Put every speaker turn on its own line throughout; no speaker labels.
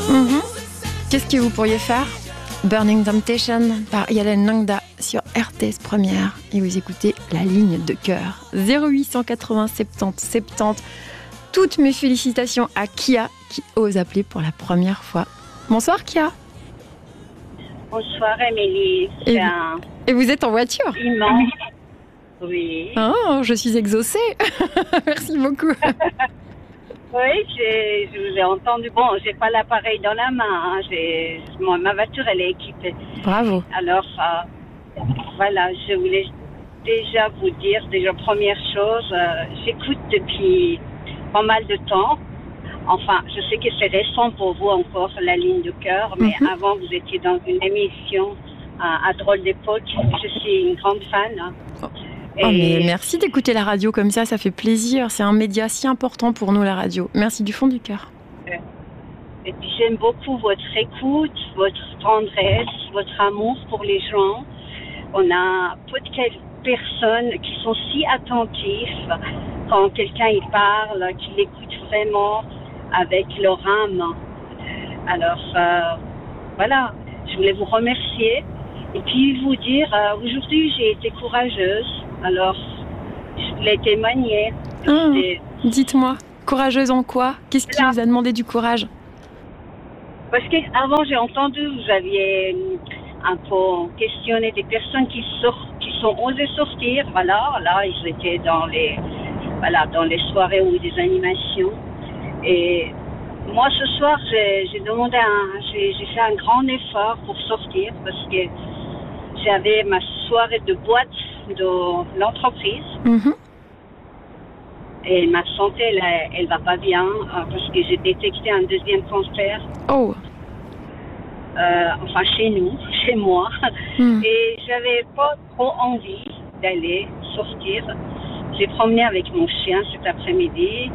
Mhm. Qu'est-ce que vous pourriez faire? Burning Temptation par Yalen Nangda sur RTS Première. Et vous écoutez La Ligne de Cœur. 0880 70 70. Toutes mes félicitations à Kia qui ose appeler pour la première fois. Bonsoir Kia.
Bonsoir Émilie.
Et vous êtes en voiture?
Immense. Oui.
Oh, je suis exaucée. Merci beaucoup.
Oui, je vous ai entendu. Bon, j'ai pas l'appareil dans la main. Ma voiture, elle est équipée.
Bravo.
Alors, voilà, je voulais déjà vous dire, première chose, j'écoute depuis pas mal de temps. Enfin, je sais que c'est récent pour vous encore, La Ligne de Cœur, mais avant, vous étiez dans une émission à Drôle d'époque. Je suis une grande fan.
Mais merci d'écouter la radio comme ça fait plaisir. C'est un média si important pour nous, la radio. Merci du fond du cœur.
Et puis j'aime beaucoup votre écoute, votre tendresse, votre amour pour les gens. On a peu de personnes qui sont si attentives quand quelqu'un y parle, qui l'écoute vraiment avec leur âme. Alors, voilà, je voulais vous remercier et puis vous dire, aujourd'hui j'ai été courageuse. Alors, je voulais témoigner.
Dites-moi, courageuse en quoi? Qu'est-ce qui vous a demandé du courage?
Parce qu'avant, j'ai entendu, vous aviez un peu questionné des personnes qui sont osées sortir. Voilà, là, ils étaient dans les soirées ou des animations. Et moi, ce soir, j'ai fait un grand effort pour sortir parce que j'avais ma soirée de boîte de l'entreprise. Et ma santé, elle va pas bien parce que j'ai détecté un deuxième cancer.
Oh.
Enfin, chez moi. Et j'avais pas trop envie d'aller sortir. J'ai promené avec mon chien cet après-midi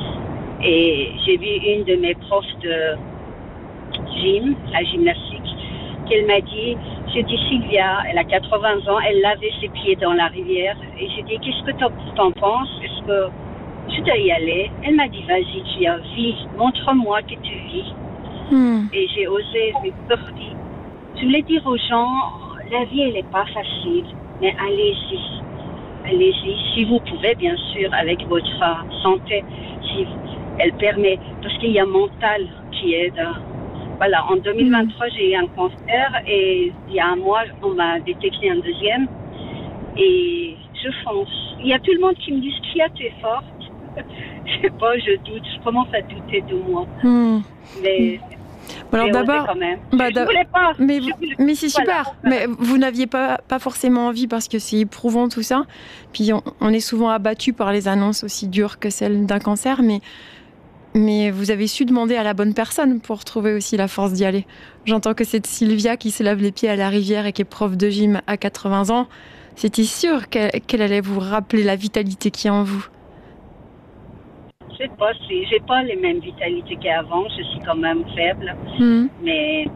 et j'ai vu une de mes profs de gym, la gymnastique, qu'elle m'a dit, j'ai dit Sylvia, elle a 80 ans, elle lavait ses pieds dans la rivière. Et j'ai dit, qu'est-ce que t'en penses? Est-ce que je dois y aller? Elle m'a dit, vas-y, Kia, vis, montre-moi que tu vis. Et j'ai osé, j'ai sorti. Je voulais dire aux gens, la vie, elle n'est pas facile, mais allez-y. Allez-y, si vous pouvez, bien sûr, avec votre santé, si elle permet, parce qu'il y a mental qui aide. Voilà, en 2023, j'ai eu un cancer et il y a un mois, on m'a détecté un deuxième et je fonce. Il y a tout le monde qui me dit, Kia, tu es forte. Je sais pas, je doute, je commence à douter de moi. Mais
alors d'abord,
quand même. Je voulais pas.
Mais c'est super. Voilà. Mais vous n'aviez pas forcément envie parce que c'est éprouvant tout ça. Puis on est souvent abattu par les annonces aussi dures que celles d'un cancer, mais vous avez su demander à la bonne personne pour trouver aussi la force d'y aller. J'entends que cette Sylvia qui se lave les pieds à la rivière et qui est prof de gym à 80 ans, c'était sûr qu'elle allait vous rappeler la vitalité qui est en vous.
Je sais pas si j'ai pas les mêmes vitalités qu'avant, je suis quand même faible. Mais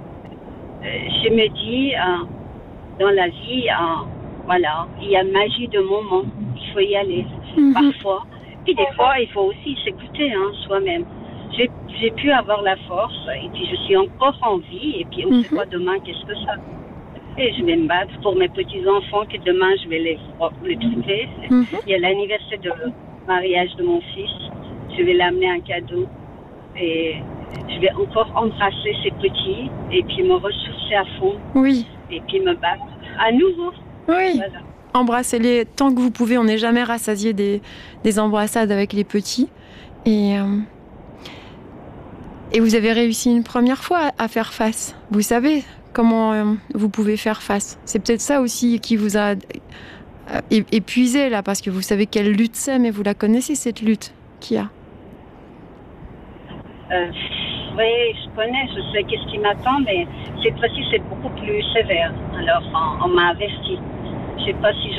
je me dis, dans la vie, voilà, il y a magie de moment, il faut y aller, parfois. Puis des fois, il faut aussi s'écouter soi-même. J'ai pu avoir la force, et puis je suis encore en vie, et puis on ne sait pas demain qu'est-ce que ça. Et je vais me battre pour mes petits-enfants, que demain je vais les trouver. Il y a l'anniversaire de mariage de mon fils. Je vais l'amener un cadeau, et je vais encore embrasser ces petits, et puis me ressourcer à fond.
Oui.
Et puis me battre à nouveau.
Oui. Voilà. Embrassez-les tant que vous pouvez. On n'est jamais rassasié des embrassades avec les petits. Et vous avez réussi une première fois à faire face. Vous savez comment vous pouvez faire face. C'est peut-être ça aussi qui vous a épuisé là, parce que vous savez quelle lutte c'est, mais vous la connaissez cette lutte qu'il y a.
Oui, je connais, je sais qu'est-ce qui m'attend, mais cette fois-ci c'est beaucoup plus sévère. Alors on m'a averti. Je ne sais pas si je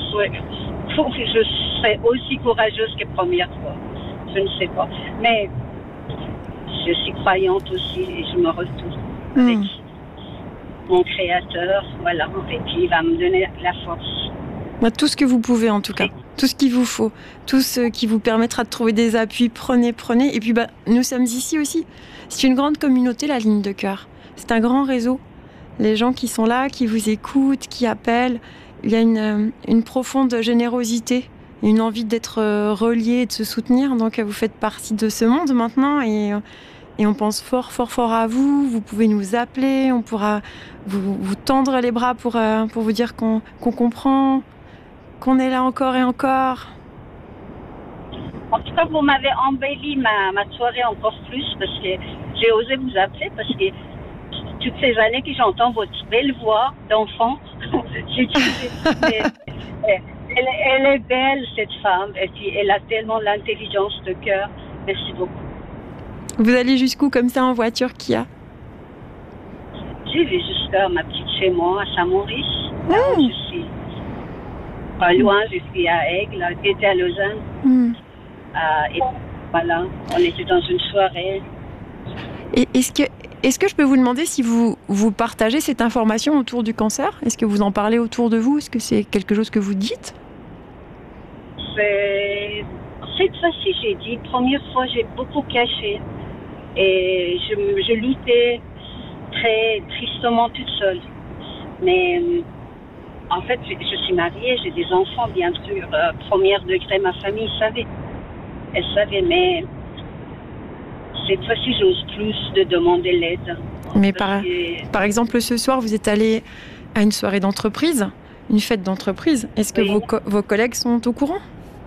serais aussi courageuse que première fois. Je ne sais pas. Mais je suis croyante aussi et je me retrouve avec mon créateur. Voilà. Et puis il va me donner la force.
Tout ce que vous pouvez en tout cas. Tout ce qu'il vous faut, tout ce qui vous permettra de trouver des appuis, prenez. Et puis nous sommes ici aussi. C'est une grande communauté, la ligne de cœur. C'est un grand réseau. Les gens qui sont là, qui vous écoutent, qui appellent. Il y a une profonde générosité, une envie d'être reliés et de se soutenir. Donc vous faites partie de ce monde maintenant et on pense fort à vous. Vous pouvez nous appeler, on pourra vous tendre les bras pour vous dire qu'on comprend, qu'on est là encore et encore.
En tout cas, vous m'avez embelli ma soirée encore plus parce que j'ai osé vous appeler parce que toutes ces années que j'entends votre belle voix d'enfant, j'ai dit, elle est belle cette femme et puis elle a tellement l'intelligence de cœur. Merci beaucoup.
Vous allez jusqu'où comme ça en voiture, Kia?
J'ai vu jusqu'à ma petite chez moi à Saint-Maurice. Je suis pas loin, je suis à Aigle, j'étais à Lausanne. Et voilà, on était dans une soirée.
Et est-ce que je peux vous demander si vous partagez cette information autour du cancer? Est-ce que vous en parlez autour de vous? Est-ce que c'est quelque chose que vous dites?
Cette fois-ci, j'ai dit, première fois, j'ai beaucoup caché. Et je luttais très tristement toute seule. Mais en fait, je suis mariée, j'ai des enfants, bien sûr. Premier degré, ma famille savait. Elle savait, mais cette fois-ci, j'ose plus de demander l'aide.
Mais par exemple, ce soir, vous êtes allé à une soirée d'entreprise, une fête d'entreprise. Est-ce que vos collègues sont au courant?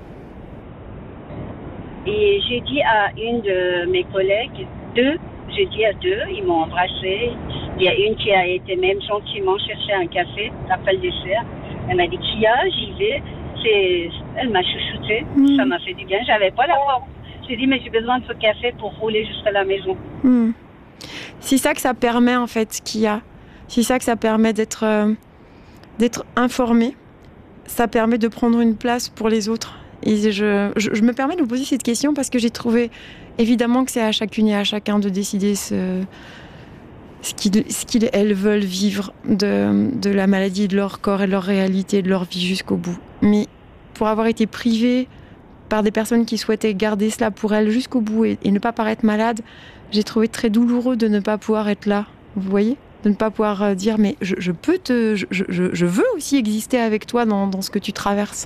Et j'ai dit à une de mes collègues, j'ai dit à deux, ils m'ont embrassée. Il y a une qui a été même gentiment chercher un café après le dessert. Elle m'a dit, Kia, j'y vais. Elle m'a chouchouté, ça m'a fait du bien. J'avais pas la force. J'ai dit, mais j'ai besoin de ce café pour rouler jusqu'à la maison.
C'est ça que ça permet, en fait, Kia. C'est ça que ça permet d'être informé. Ça permet de prendre une place pour les autres. Et je me permets de vous poser cette question parce que j'ai trouvé, évidemment, que c'est à chacune et à chacun de décider ce qu'elles veulent vivre de la maladie, de leur corps et de leur réalité, de leur vie jusqu'au bout. Mais pour avoir été privée par des personnes qui souhaitaient garder cela pour elles jusqu'au bout et ne pas paraître malade, j'ai trouvé très douloureux de ne pas pouvoir être là. Vous voyez ? De ne pas pouvoir dire, mais je veux aussi exister avec toi dans ce que tu traverses.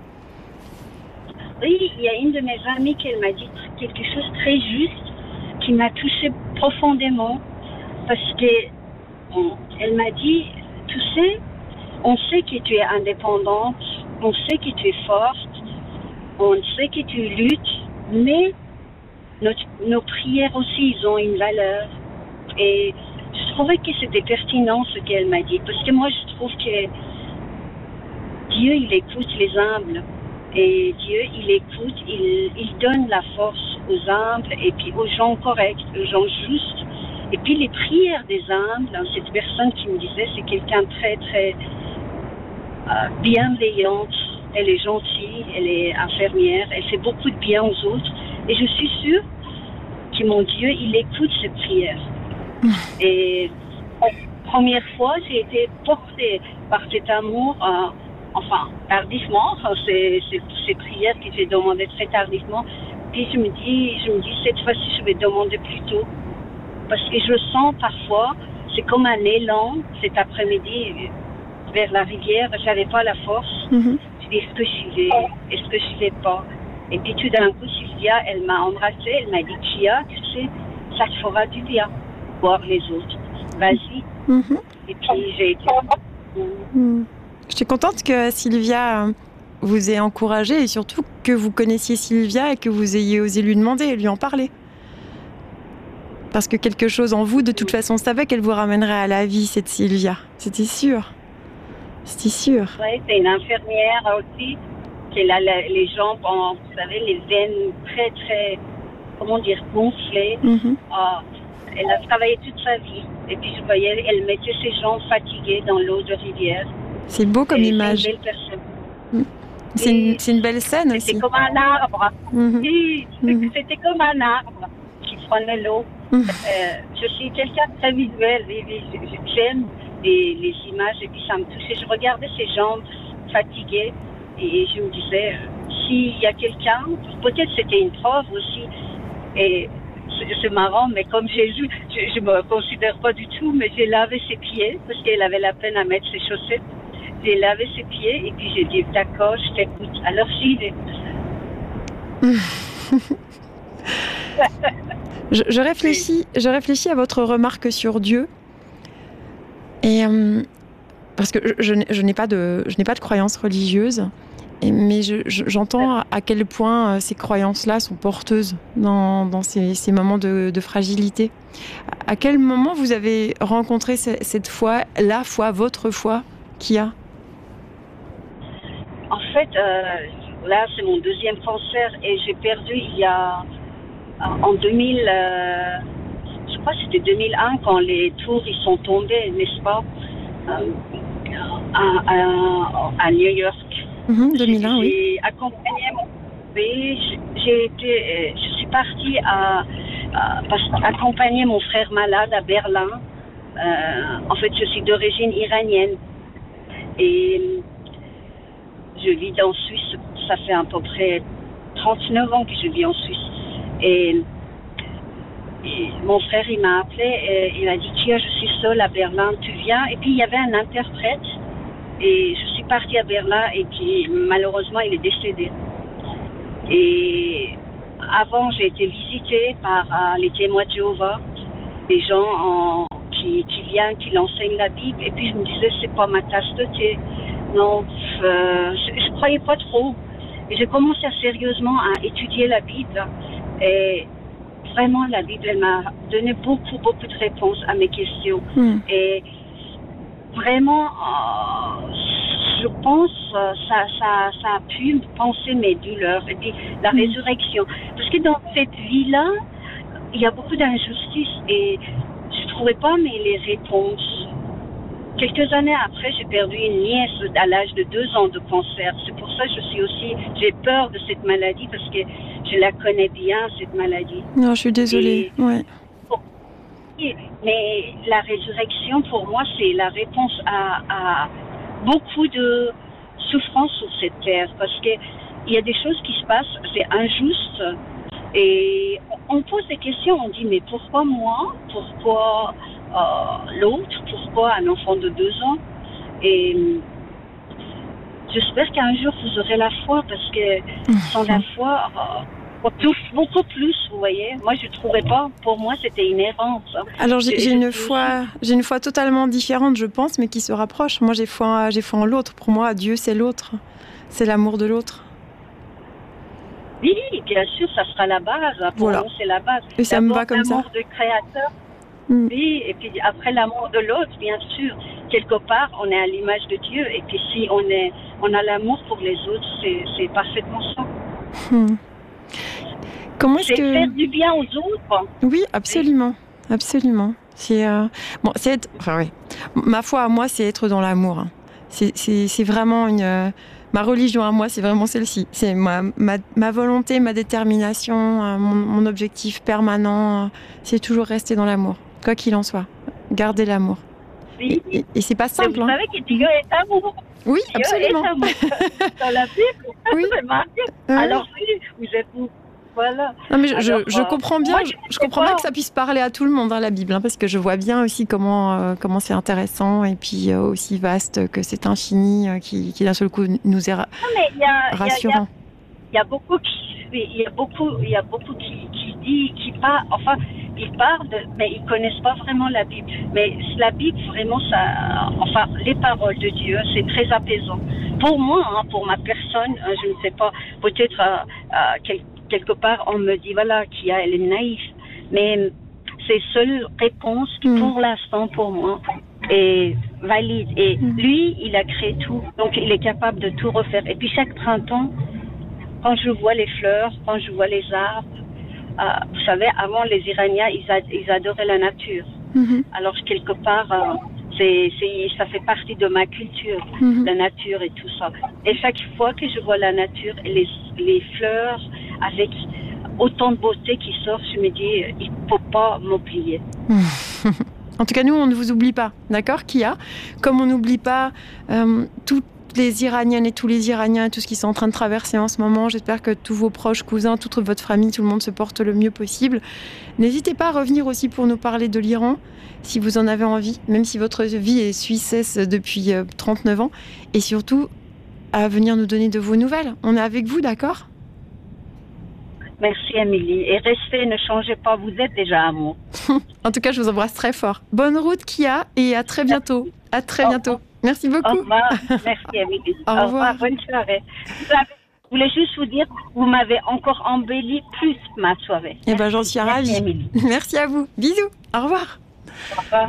Oui, il y a une de mes amies qui m'a dit quelque chose de très juste qui m'a touchée profondément parce qu'elle m'a dit, tu sais, on sait que tu es indépendante, on sait que tu es forte, on sait que tu luttes, mais nos prières aussi, ils ont une valeur. Et je trouvais que c'était pertinent ce qu'elle m'a dit parce que moi je trouve que Dieu, il écoute les humbles. Et Dieu, il écoute, il donne la force aux humbles et puis aux gens corrects, aux gens justes. Et puis les prières des humbles, cette personne qui me disait, c'est quelqu'un de très, très bienveillante. Elle est gentille, elle est infirmière, elle fait beaucoup de bien aux autres. Et je suis sûre que mon Dieu, il écoute ces prières. Et première fois, j'ai été portée par cet amour enfin, tardivement, ces prières que j'ai demandées très tardivement. Puis je me dis, cette fois-ci, je vais demander plus tôt. Parce que je sens parfois, c'est comme un élan, cet après-midi, vers la rivière, j'avais pas la force. Je dis, est-ce que j'y vais? Est-ce que j'y vais pas? Et puis tout d'un coup, Sylvia, elle m'a embrassée, elle m'a dit, Kia, tu sais, ça te fera du bien, voir les autres. Vas-y. Et puis j'ai été...
Je suis contente que Sylvia vous ait encouragé et surtout que vous connaissiez Sylvia et que vous ayez osé lui demander et lui en parler. Parce que quelque chose en vous, de toute façon, savait qu'elle vous ramènerait à la vie, cette Sylvia. C'était sûr. C'était sûr.
Oui, c'est une infirmière aussi. Elle a les jambes, vous savez, les veines très, très, comment dire, gonflées. Elle a travaillé toute sa vie. Et puis je voyais, elle mettait ses jambes fatiguées dans l'eau de rivière.
C'est beau comme image.
C'est une belle personne.
C'est une belle scène aussi.
C'était comme un arbre. Oui, c'était comme un arbre qui prenait l'eau. Je suis quelqu'un de très visuel. J'aime les images et puis ça me touchait. Je regardais ses jambes fatiguées et je me disais, s'il y a quelqu'un, peut-être c'était une preuve aussi. Et c'est marrant, mais comme Jésus, je me considère pas du tout, mais j'ai lavé ses pieds parce qu'elle avait la peine à mettre ses chaussettes. J'ai lavé ses pieds et puis j'ai dit d'accord, je t'écoute. Alors j'y vais.
Je réfléchis à votre remarque sur Dieu. Et parce que je n'ai pas de croyances religieuses, mais j'entends à quel point ces croyances-là sont porteuses dans ces moments de fragilité. À quel moment vous avez rencontré cette foi, la foi, votre foi, Kia?
En fait, là, c'est mon deuxième cancer et j'ai perdu il y a en 2000, je crois que c'était 2001 quand les tours ils sont tombés, n'est-ce pas, à New York.
2001, oui.
J'ai accompagné je suis partie accompagner mon frère malade à Berlin. En fait, je suis d'origine iranienne et je vis en Suisse. Ça fait à peu près 39 ans que je vis en Suisse. Et mon frère, il m'a appelé et il a dit « Tiens, je suis seule à Berlin, tu viens ?» Et puis, il y avait un interprète. Et je suis partie à Berlin et puis, malheureusement, il est décédé. Et avant, j'ai été visitée par les témoins de Jéhovah, des gens qui viennent, qui l'enseignent la Bible. Et puis, je me disais « C'est pas ma tasse de thé. » Non, je croyais pas trop. Et j'ai commencé sérieusement à étudier la Bible. Et vraiment, la Bible, elle m'a donné beaucoup de réponses à mes questions. Et vraiment, je pense ça a pu penser mes douleurs. Et puis, la résurrection. Parce que dans cette vie-là, il y a beaucoup d'injustice. Et je trouvais pas les réponses. Quelques années après, j'ai perdu une nièce à l'âge de 2 ans de cancer. C'est pour ça que j'ai peur de cette maladie parce que je la connais bien, cette maladie.
Non, je suis désolée. Ouais.
Mais la résurrection, pour moi, c'est la réponse à beaucoup de souffrances sur cette terre. Parce qu'il y a des choses qui se passent, c'est injuste. Et on pose des questions, on dit, mais pourquoi moi? Pourquoi l'autre? Pourquoi un enfant de 2 ans? Et j'espère qu'un jour vous aurez la foi, parce que sans la foi, on touche beaucoup plus, vous voyez. Moi, je ne trouvais pas. Pour moi, c'était une errance.
Alors, j'ai une foi totalement différente, je pense, mais qui se rapproche. Moi, j'ai foi en l'autre. Pour moi, Dieu, c'est l'autre. C'est l'amour de l'autre.
Oui, bien sûr, ça sera la base. Pour nous, c'est la base.
Et ça me va comme ça.
L'amour du Créateur. Oui, et puis après l'amour de l'autre, bien sûr. Quelque part, on est à l'image de Dieu. Et puis si on a l'amour pour les autres, c'est parfaitement ça.
Comment est-ce que...
faire du bien aux autres.
Oui, absolument. Oui. Absolument. Ma foi à moi, c'est être dans l'amour. C'est vraiment ma religion à moi, c'est vraiment celle-ci. C'est ma volonté, ma détermination, mon objectif permanent, c'est toujours rester dans l'amour. Quoi qu'il en soit, garder l'amour.
Oui.
Et c'est pas simple.
Vous savez que Dieu est amour.
Oui,
Dieu
absolument.
Est amour. Dans la Bible,
oui.
C'est marqué. Alors oui, vous êtes où? Voilà.
Non, mais je comprends bien. Je comprends bien que ça puisse parler à tout le monde, la Bible, parce que je vois bien aussi comment c'est intéressant et puis aussi vaste, que c'est infini, qui d'un seul coup nous est rassurant.
Il y a beaucoup qui parlent. Enfin, ils parlent, mais ils connaissent pas vraiment la Bible. Mais la Bible, vraiment, les paroles de Dieu, c'est très apaisant. Pour moi, pour ma personne, je ne sais pas. Peut-être quelque part, on me dit, voilà, elle est naïve. Mais c'est seule réponse qui, pour l'instant, pour moi, est valide. Et lui, il a créé tout. Donc, il est capable de tout refaire. Et puis, chaque printemps, quand je vois les fleurs, quand je vois les arbres, vous savez, avant, les Iraniens, ils adoraient la nature. Alors, quelque part, ça fait partie de ma culture, la nature et tout ça. Et chaque fois que je vois la nature et les fleurs avec autant de beauté qui sort, je me dis, il ne faut pas m'oublier. En
tout cas, nous, on ne vous oublie pas, d'accord, Kia? Comme on n'oublie pas toutes les Iraniennes et tous les Iraniens et tout ce qu'ils sont en train de traverser en ce moment. J'espère que tous vos proches, cousins, toute votre famille, tout le monde se porte le mieux possible. N'hésitez pas à revenir aussi pour nous parler de l'Iran, si vous en avez envie, même si votre vie est suissesse depuis 39 ans. Et surtout, à venir nous donner de vos nouvelles. On est avec vous, d'accord ?
Merci, Amélie. Et restez, ne changez pas, vous êtes déjà amour.
En tout cas, je vous embrasse très fort. Bonne route, Kia, et à très bientôt. À très bientôt. Merci beaucoup.
Au revoir. Merci, Amélie.
Au revoir.
Bonne soirée. Je voulais juste vous dire, vous m'avez encore embelli plus ma soirée.
Eh ben, j'en suis ravie.
Amélie.
Merci à vous. Bisous. Au revoir.
Au revoir.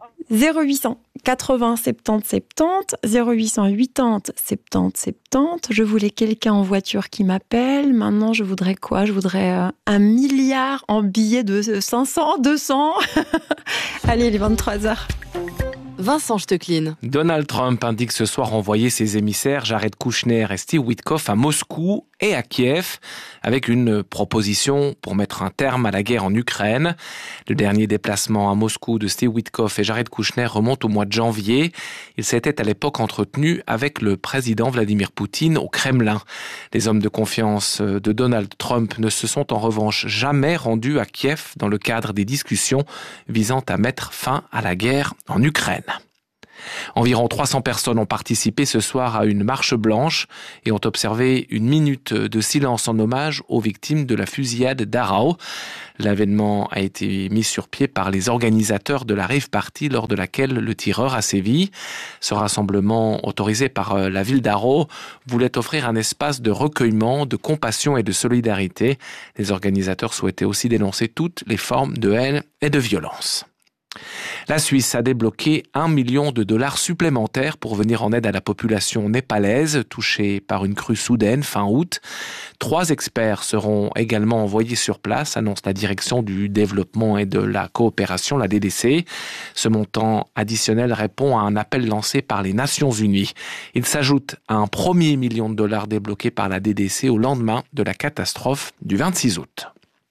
0800 80 70 70 0800 80 70 70. Je voulais quelqu'un en voiture qui m'appelle. Maintenant, je voudrais quoi ? Je voudrais 1 milliard en billets de 500, 200. Allez, il est 23h.
Vincent Stecklin.
Donald Trump indique ce soir envoyer ses émissaires Jared Kushner et Steve Witkoff à Moscou et à Kiev avec une proposition pour mettre un terme à la guerre en Ukraine. Le dernier déplacement à Moscou de Steve Witkoff et Jared Kushner remonte au mois de janvier. Ils s'étaient à l'époque entretenus avec le président Vladimir Poutine au Kremlin. Les hommes de confiance de Donald Trump ne se sont en revanche jamais rendus à Kiev dans le cadre des discussions visant à mettre fin à la guerre en Ukraine. Environ 300 personnes ont participé ce soir à une marche blanche et ont observé une minute de silence en hommage aux victimes de la fusillade d'Arao. L'événement a été mis sur pied par les organisateurs de la rave party lors de laquelle le tireur a sévi. Ce rassemblement, autorisé par la ville d'Arao, voulait offrir un espace de recueillement, de compassion et de solidarité. Les organisateurs souhaitaient aussi dénoncer toutes les formes de haine et de violence. La Suisse a débloqué $1 million supplémentaires pour venir en aide à la population népalaise touchée par une crue soudaine fin août. 3 experts seront également envoyés sur place, annonce la direction du développement et de la coopération, la DDC. Ce montant additionnel répond à un appel lancé par les Nations Unies. Il s'ajoute à un premier $1 million débloqué par la DDC au lendemain de la catastrophe du 26 août.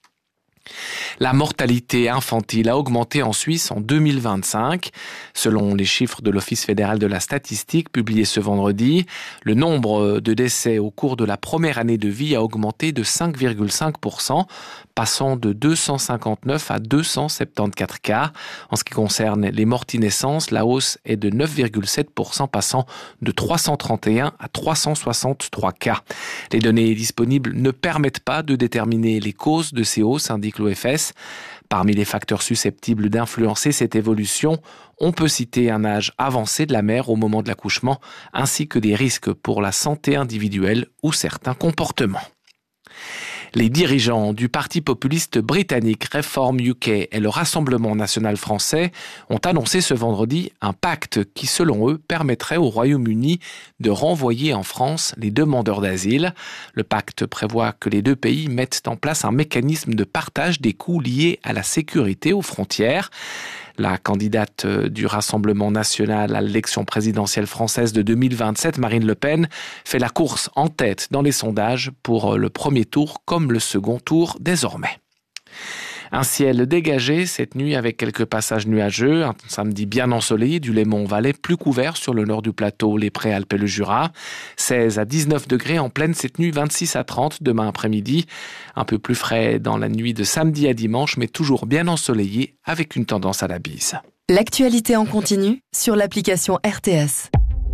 La mortalité infantile a augmenté en Suisse en 2025. Selon les chiffres de l'Office fédéral de la statistique publiés ce vendredi, le nombre de décès au cours de la première année de vie a augmenté de 5,5%, passant de 259 à 274 cas. En ce qui concerne les morts-naissances, la hausse est de 9,7%, passant de 331 à 363 cas. Les données disponibles ne permettent pas de déterminer les causes de ces hausses, indique l'OFS. Parmi les facteurs susceptibles d'influencer cette évolution, on peut citer un âge avancé de la mère au moment de l'accouchement, ainsi que des risques pour la santé individuelle ou certains comportements. Les dirigeants du parti populiste britannique Reform UK et le Rassemblement national français ont annoncé ce vendredi un pacte qui, selon eux, permettrait au Royaume-Uni de renvoyer en France les demandeurs d'asile. Le pacte prévoit que les deux pays mettent en place un mécanisme de partage des coûts liés à la sécurité aux frontières. La candidate du Rassemblement national à l'élection présidentielle française de 2027, Marine Le Pen, fait la course en tête dans les sondages pour le premier tour comme le second tour désormais. Un ciel dégagé cette nuit avec quelques passages nuageux, un samedi bien ensoleillé du Léman-Valais, plus couvert sur le nord du plateau, les Préalpes et le Jura. 16 à 19 degrés en pleine cette nuit, 26 à 30 demain après-midi. Un peu plus frais dans la nuit de samedi à dimanche, mais toujours bien ensoleillé avec une tendance à la bise.
L'actualité en continu sur l'application RTS.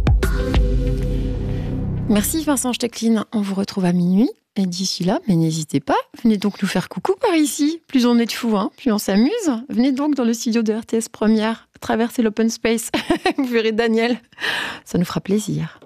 Merci Vincent Stecklin, on vous retrouve à minuit. Et d'ici là, mais n'hésitez pas, venez donc nous faire coucou par ici. Plus on est de fous, plus on s'amuse. Venez donc dans le studio de RTS Première, traversez l'open space. Vous verrez Daniel. Ça nous fera plaisir.